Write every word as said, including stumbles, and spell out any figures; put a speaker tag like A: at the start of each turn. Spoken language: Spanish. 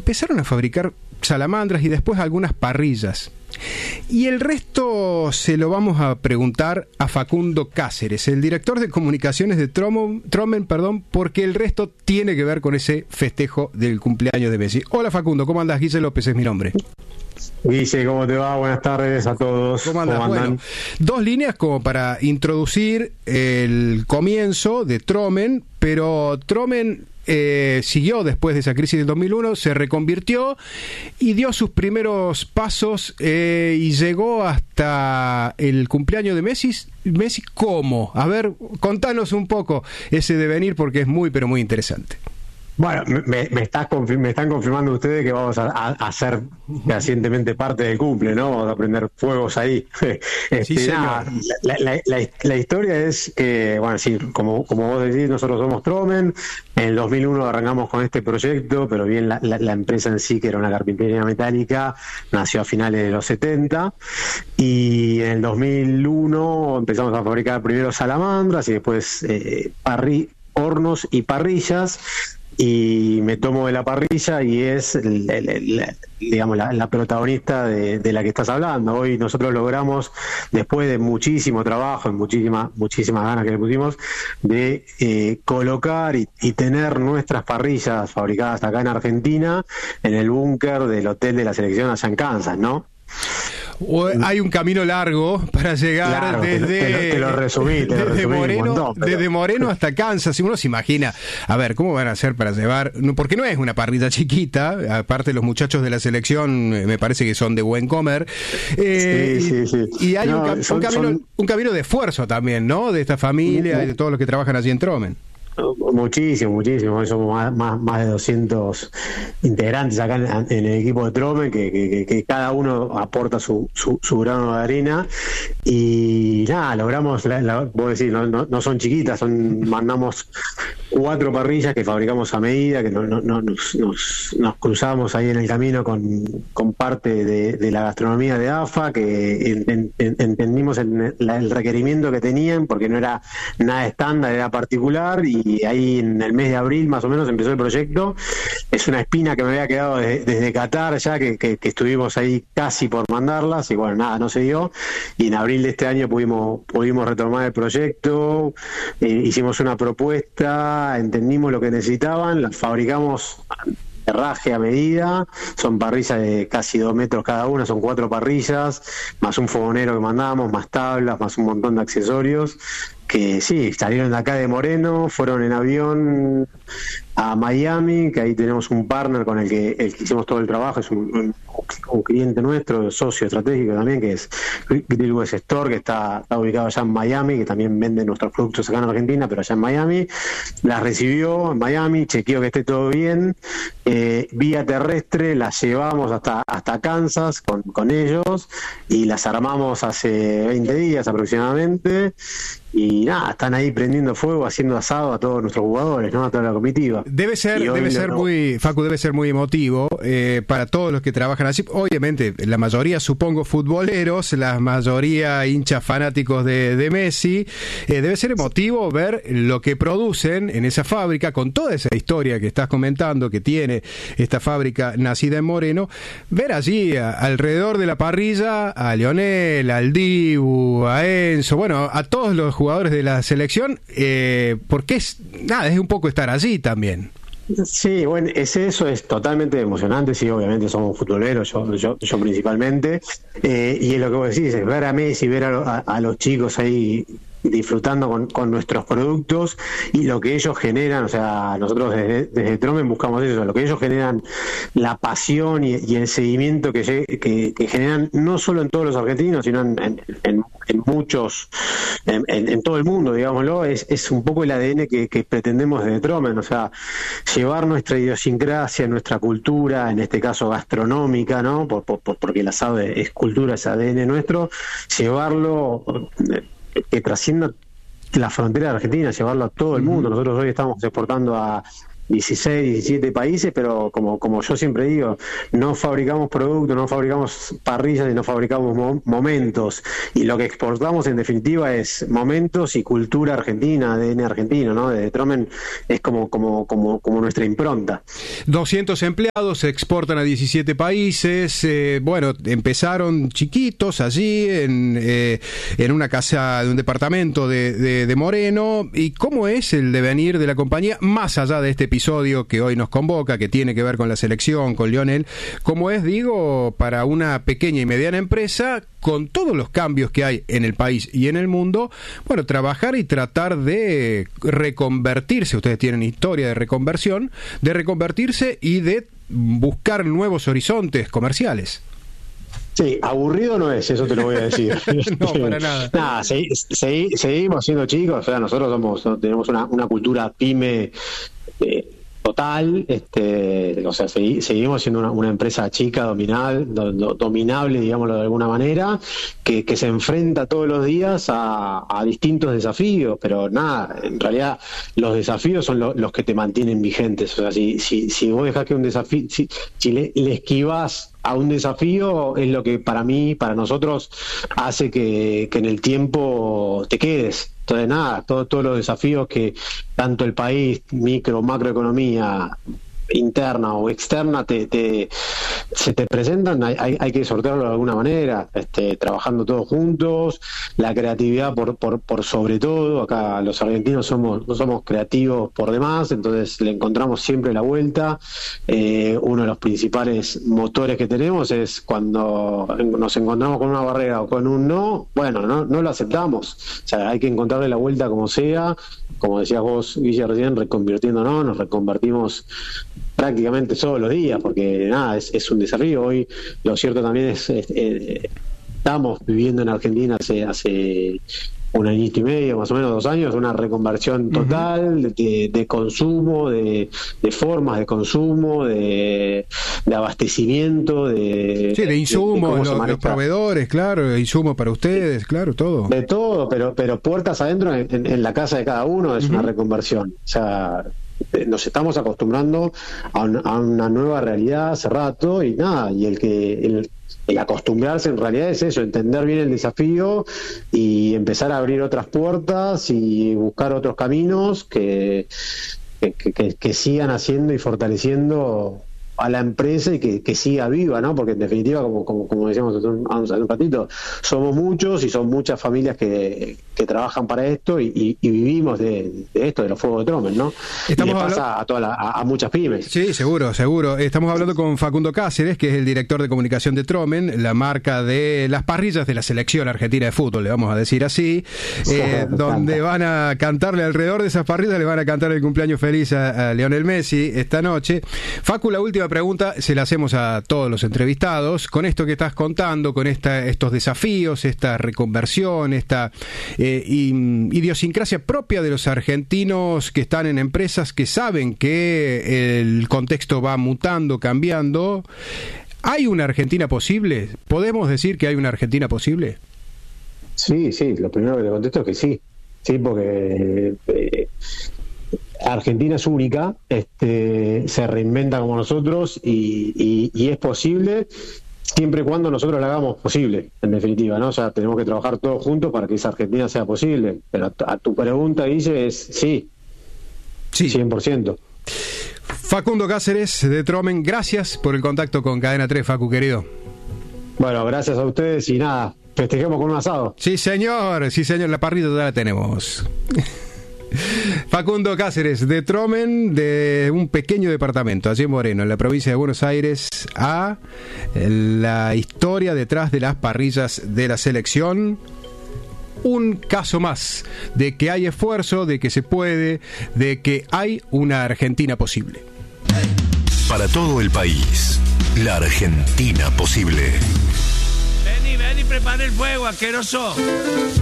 A: empezaron a fabricar salamandras y después algunas parrillas. Y el resto se lo vamos a preguntar a Facundo Cáceres, el director de comunicaciones de Tromen, Tromen, perdón, porque el resto tiene que ver con ese festejo del cumpleaños de Messi. Hola Facundo, ¿cómo andás? Guille López es mi nombre.
B: Guille, ¿cómo te va? Buenas tardes a todos.
A: ¿Cómo andás? ¿Cómo andan? Bueno, dos líneas como para introducir el comienzo de Tromen, pero Tromen eh, siguió después de esa crisis del dos mil uno, se reconvirtió y dio sus primeros pasos eh, y llegó hasta el cumpleaños de Messi. Messi, ¿cómo? A ver, contanos un poco ese devenir porque es muy, pero muy interesante.
B: Bueno, me, me, estás confir- me están confirmando ustedes que vamos a, a, a ser recientemente parte del cumple, ¿no? Vamos a prender fuegos ahí. Este,
A: Sí,
B: nada, la, la, la, la historia es que, bueno, sí, como, como vos decís, nosotros somos Tromen. En el dos mil uno arrancamos con este proyecto, pero bien la, la, la empresa en sí, que era una carpintería metálica, nació a finales de los setenta. Y en el dos mil uno empezamos a fabricar primero salamandras y después eh, parri- hornos y parrillas. Y me tomo de la parrilla y es el, el, el, digamos la, la protagonista de, de la que estás hablando. Hoy nosotros logramos, después de muchísimo trabajo y muchísimas muchísimas ganas que le pusimos, de eh, colocar y, y tener nuestras parrillas fabricadas acá en Argentina en el búnker del hotel de la selección allá en Kansas, ¿no?
A: Hay un camino largo para llegar
B: claro,
A: desde
B: te, te, te lo resumí, te
A: desde,
B: lo resumí
A: Moreno,
B: montón, pero...
A: desde Moreno hasta Kansas. Y uno se imagina, a ver, ¿cómo van a hacer para llevar? Porque no es una parrilla chiquita, aparte los muchachos de la selección me parece que son de buen comer. Eh,
B: sí,
A: y,
B: sí, sí.
A: y hay no, un, son, un, camino, son... un camino de esfuerzo también, ¿no? De esta familia uh-huh. y de todos los que trabajan allí en Tromen.
B: Muchísimo, muchísimo. Somos más, más, más de doscientos integrantes acá en, en el equipo de Tromen, que, que, que cada uno aporta su, su, su grano de arena. Y nada, logramos, la, la, vos decís, no, no, no son chiquitas, son mandamos cuatro parrillas que fabricamos a medida, que no, no, no, nos, nos, nos cruzamos ahí en el camino con, con parte de, de la gastronomía de A F A, que en, en, entendimos el, el requerimiento que tenían, porque no era nada estándar, era particular. Y Y ahí en el mes de abril más o menos empezó el proyecto. Es una espina que me había quedado desde, desde Qatar ya, que, que, que estuvimos ahí casi por mandarlas, y bueno, nada, no se dio. Y en abril de este año pudimos, pudimos retomar el proyecto, eh, hicimos una propuesta, entendimos lo que necesitaban, las fabricamos herraje a medida, son parrillas de casi dos metros cada una, son cuatro parrillas, más un fogonero que mandamos, más tablas, más un montón de accesorios, que sí, salieron de acá de Moreno, fueron en avión a Miami, que ahí tenemos un partner con el que, el que hicimos todo el trabajo, es un, un, un cliente nuestro, socio estratégico también, que es Grillwest Store, que está, está ubicado allá en Miami, que también vende nuestros productos acá en Argentina, pero allá en Miami. Las recibió en Miami, chequeó que esté todo bien, eh, vía terrestre las llevamos hasta, hasta Kansas con, con ellos, y las armamos hace veinte días aproximadamente. Y nada, están ahí prendiendo fuego, haciendo asado a todos nuestros jugadores, ¿no? A toda la comitiva.
A: Debe ser, debe ser no... muy, Facu, debe ser muy emotivo eh, para todos los que trabajan allí. Obviamente, la mayoría, supongo, futboleros, la mayoría hinchas fanáticos de, de Messi. Eh, debe ser emotivo ver lo que producen en esa fábrica, con toda esa historia que estás comentando, que tiene esta fábrica nacida en Moreno. Ver allí a, alrededor de la parrilla a Lionel, al Dibu, a Enzo, bueno, a todos los jugadores de la selección, eh, porque es nada, es un poco estar allí también.
B: Sí, bueno, es eso, es totalmente emocionante, sí, obviamente somos futboleros, yo, yo, yo principalmente, eh, y es lo que vos decís, es ver a Messi, ver a, a, a los chicos ahí disfrutando con, con nuestros productos y lo que ellos generan, o sea, nosotros desde, desde Tromen buscamos eso, lo que ellos generan, la pasión y, y el seguimiento que, que, que generan no solo en todos los argentinos, sino en, en, en, en muchos, en, en, en todo el mundo, digámoslo, es, es un poco el A D N que, que pretendemos desde Tromen, o sea, llevar nuestra idiosincrasia, nuestra cultura, en este caso gastronómica, ¿no? Por, por, porque el asado es cultura, es A D N nuestro, llevarlo que trascienda la frontera de Argentina, llevarlo a todo el mundo. Nosotros hoy estamos exportando a dieciséis, diecisiete países, pero como, como yo siempre digo, no fabricamos productos, no fabricamos parrillas y no fabricamos mo- momentos, y lo que exportamos en definitiva es momentos y cultura argentina, A D N argentino, ¿no? De Tromen es como, como, como, como nuestra impronta.
A: doscientos empleados se exportan a diecisiete países, eh, bueno, empezaron chiquitos allí en, eh, en una casa de un departamento de, de, de Moreno. ¿Y cómo es el devenir de la compañía, más allá de este episodio que hoy nos convoca, que tiene que ver con la selección, con Lionel? ¿Cómo es, digo, para una pequeña y mediana empresa, con todos los cambios que hay en el país y en el mundo, bueno, trabajar y tratar de reconvertirse? Ustedes tienen historia de reconversión, de reconvertirse y de buscar nuevos horizontes comerciales.
B: Sí, aburrido no es, eso te lo voy a decir.
A: No, para nada.
B: Nada, segui, segui, seguimos siendo chicos, o sea, nosotros somos, tenemos una, una cultura pyme eh, total, este, o sea, segui, seguimos siendo una, una empresa chica, dominal, do, do, dominable, digámoslo de alguna manera, que, que se enfrenta todos los días a, a distintos desafíos, pero nada, en realidad los desafíos son lo, los que te mantienen vigentes. O sea, si, si, si vos dejás que un desafío, si, si le, le esquivás a un desafío, es lo que para mí, para nosotros, hace que, que en el tiempo te quedes. Entonces, nada, todo, todos los desafíos que tanto el país, micro, macroeconomía, interna o externa, te, te, se te presentan, hay, hay, hay que sortearlo de alguna manera, este, trabajando todos juntos, la creatividad por, por, por sobre todo. Acá los argentinos somos, no somos creativos por demás, entonces le encontramos siempre la vuelta. Eh, uno de los principales motores que tenemos es cuando nos encontramos con una barrera o con un no, bueno, no, no lo aceptamos, o sea, hay que encontrarle la vuelta como sea. Como decías vos, Guille, recién, reconvirtiéndonos, nos reconvertimos prácticamente todos los días, porque nada, es, es un desafío. Hoy lo cierto también es, es, es estamos viviendo en Argentina hace, hace un añito y medio, más o menos dos años, una reconversión total uh-huh. de, de consumo, de, de formas de consumo, de, de abastecimiento, de,
A: sí, de insumos, de, de los, los proveedores, claro, de insumos para ustedes, claro, todo.
B: De todo, pero, pero puertas adentro en, en, en la casa de cada uno es uh-huh. una reconversión. O sea, nos estamos acostumbrando a, un, a una nueva realidad hace rato y nada, y el que el, el acostumbrarse en realidad es eso, entender bien el desafío y empezar a abrir otras puertas y buscar otros caminos que, que, que, que sigan haciendo y fortaleciendo a la empresa y que, que siga viva, ¿no? Porque en definitiva, como, como, como decíamos hace un, hace un ratito, somos muchos y son muchas familias que, que trabajan para esto y, y, y vivimos de, de esto, de los fuegos de Tromen, ¿no? Estamos y le pasa hablando... a, toda la, a, a muchas pymes.
A: Sí, seguro, seguro. Estamos hablando con Facundo Cáceres, que es el director de comunicación de Tromen, la marca de las parrillas de la selección argentina de fútbol, le vamos a decir así, eh, donde van a cantarle alrededor de esas parrillas, le van a cantar el cumpleaños feliz a, a Lionel Messi esta noche. Facu, la última pregunta se la hacemos a todos los entrevistados. Con esto que estás contando, con esta, estos desafíos, esta reconversión, esta eh, idiosincrasia propia de los argentinos que están en empresas que saben que el contexto va mutando, cambiando, ¿hay una Argentina posible? ¿Podemos decir que hay una Argentina posible?
B: Sí, sí, lo primero que te contesto es que sí. Sí, porque... Eh, Argentina es única, este, se reinventa como nosotros y, y, y es posible siempre y cuando nosotros la hagamos posible, en definitiva, ¿no? O sea, tenemos que trabajar todos juntos para que esa Argentina sea posible. Pero a, a tu pregunta, Guille, es sí, sí, cien por ciento.
A: Facundo Cáceres de Tromen, gracias por el contacto con Cadena tres, Facu, querido.
B: Bueno, gracias a ustedes y nada, festejemos con un asado.
A: Sí, señor, sí, señor, la parrilla ya la tenemos. Facundo Cáceres de Tromen, de un pequeño departamento allí en Moreno, en la provincia de Buenos Aires, a la historia detrás de las parrillas de la selección. Un caso más de que hay esfuerzo, de que se puede, de que hay una Argentina posible.
C: Para todo el país, la Argentina posible.
D: Ven y ven y prepara el fuego, asqueroso.